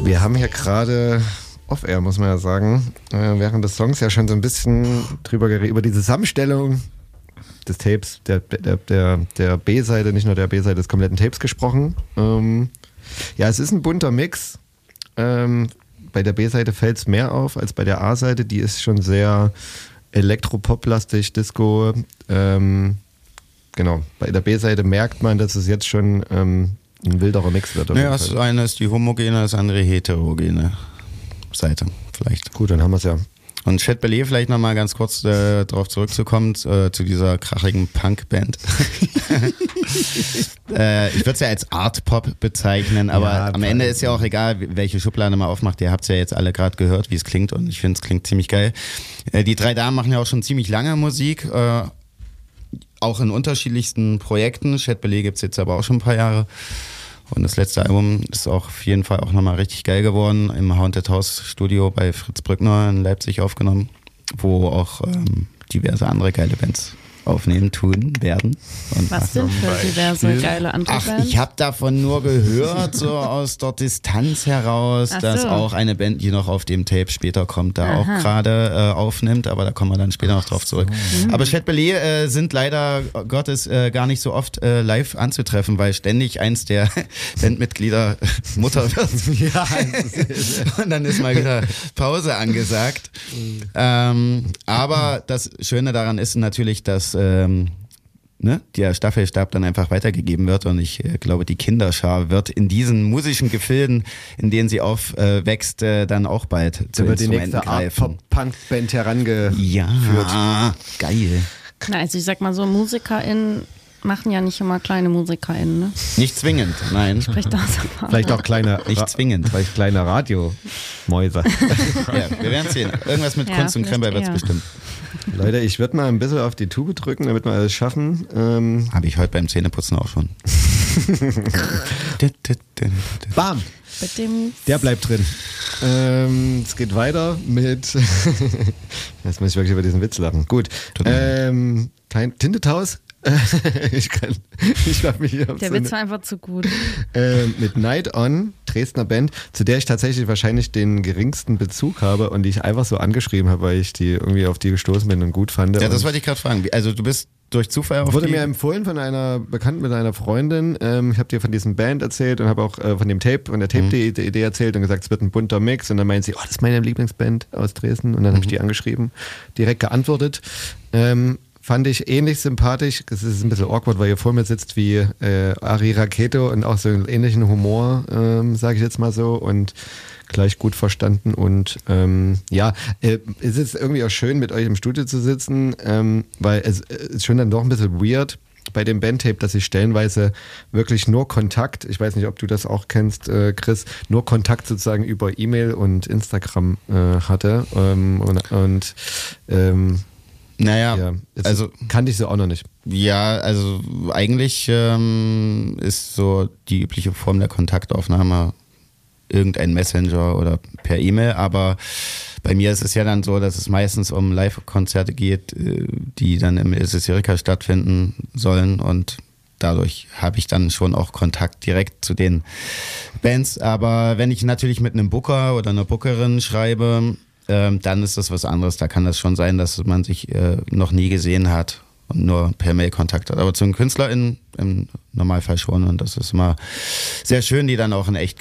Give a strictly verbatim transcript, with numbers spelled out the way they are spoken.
Wir haben hier gerade off-air, muss man ja sagen, äh, während des Songs ja schon so ein bisschen drüber geredet, über die Zusammenstellung des Tapes, der, der, der, der B-Seite, nicht nur der B-Seite des kompletten Tapes gesprochen. Ähm, ja, es ist ein bunter Mix. Ähm, bei der B-Seite fällt es mehr auf als bei der A-Seite. Die ist schon sehr elektropop-lastig, Disco. Ähm, genau, bei der B-Seite merkt man, dass es jetzt schon ähm, ein wilderer Mix wird. Ja, das eine ist die homogene, das andere heterogene Seite vielleicht. Gut, dann haben wir es ja. Und Chet Bailey, vielleicht nochmal ganz kurz äh, darauf zurückzukommen, äh, zu dieser krachigen Punk-Band. äh, ich würde es ja als Art-Pop bezeichnen, aber ja, am Ende ist ja auch egal, welche Schublade man aufmacht. Ihr habt es ja jetzt alle gerade gehört, wie es klingt, und ich finde, es klingt ziemlich geil. Äh, die drei Damen machen ja auch schon ziemlich lange Musik, äh, auch in unterschiedlichsten Projekten. Chet Bailey gibt es jetzt aber auch schon ein paar Jahre. Und das letzte Album ist auch auf jeden Fall auch nochmal richtig geil geworden, im Haunted House Studio bei Fritz Brückner in Leipzig aufgenommen, wo auch ähm, diverse andere geile Bands aufnehmen, tun, werden. Und was denn für diverse geile andere Ach, Bands? ich habe davon nur gehört, so aus der Distanz heraus, Ach dass so. auch eine Band, die noch auf dem Tape später kommt, da Aha. auch gerade äh, aufnimmt, aber da kommen wir dann später noch drauf zurück. Mhm. Aber Chet Bailey äh, sind leider Gottes äh, gar nicht so oft äh, live anzutreffen, weil ständig eins der Bandmitglieder Mutter wird. Ja, und dann ist mal wieder Pause angesagt. Mhm. Ähm, aber das Schöne daran ist natürlich, dass Ähm, ne, der Staffelstab dann einfach weitergegeben wird, und ich äh, glaube, die Kinderschar wird in diesen musischen Gefilden, in denen sie aufwächst, äh, dann auch bald zu da wird die Instrumenten nächste greifen. Punk-Band herangeführt. Ja, geil. Na, also ich sag mal so, MusikerInnen machen ja nicht immer kleine MusikerInnen, ne? Nicht zwingend, nein. Spricht aus Erfahrung. Vielleicht auch kleine, Nicht zwingend. vielleicht kleine Radiomäuse. Ja, wir werden sehen. Irgendwas mit Ja, Kunst und Krempel wird es eher. bestimmt. Leute, ich würde mal ein bisschen auf die Tube drücken, damit wir alles schaffen. Ähm, Habe ich heute beim Zähneputzen auch schon. Bam! Mit dem Der bleibt drin. Ähm, es geht weiter mit. Jetzt muss ich wirklich über diesen Witz lachen. Gut. Ähm, kein Tintetaus. ich kann. Ich hab mich hier auf Der so Witz eine, war einfach zu gut. äh, mit Night On, Dresdner Band, zu der ich tatsächlich wahrscheinlich den geringsten Bezug habe und die ich einfach so angeschrieben habe, weil ich die irgendwie auf die gestoßen bin und gut fand. Ja, das Und wollte ich gerade fragen. Also du bist durch Zufall auf wurde die... mir empfohlen von einer Bekannten mit einer Freundin. Ähm, ich habe dir von diesem Band erzählt und habe auch äh, von dem Tape, von der Tape-Idee erzählt und gesagt, es wird ein bunter Mix. Und dann meint sie, oh, das ist meine Lieblingsband aus Dresden. Und dann habe ich die angeschrieben, direkt geantwortet. Ähm, fand ich ähnlich sympathisch. Es ist ein bisschen awkward, weil ihr vor mir sitzt wie äh, Ari Raketo und auch so einen ähnlichen Humor, ähm, sage ich jetzt mal so. Und gleich gut verstanden, und ähm, ja, äh, es ist irgendwie auch schön, mit euch im Studio zu sitzen, ähm, weil es äh, ist schon dann doch ein bisschen weird bei dem Bandtape, dass ich stellenweise wirklich nur Kontakt, ich weiß nicht, ob du das auch kennst, äh, Chris, nur Kontakt sozusagen über E-Mail und Instagram äh, hatte ähm, und, und ähm, Naja, ja, also kannte ich so auch noch nicht. Ja, also eigentlich ähm, ist so die übliche Form der Kontaktaufnahme irgendein Messenger oder per E-Mail, aber bei mir ist es ja dann so, dass es meistens um Live-Konzerte geht, die dann im Ilses Erika stattfinden sollen, und dadurch habe ich dann schon auch Kontakt direkt zu den Bands. Aber wenn ich natürlich mit einem Booker oder einer Bookerin schreibe, ähm, dann ist das was anderes. Da kann das schon sein, dass man sich äh, noch nie gesehen hat und nur per Mail Kontakt hat. Aber zu den KünstlerInnen im Normalfall schon, und das ist immer sehr schön, die dann auch in echt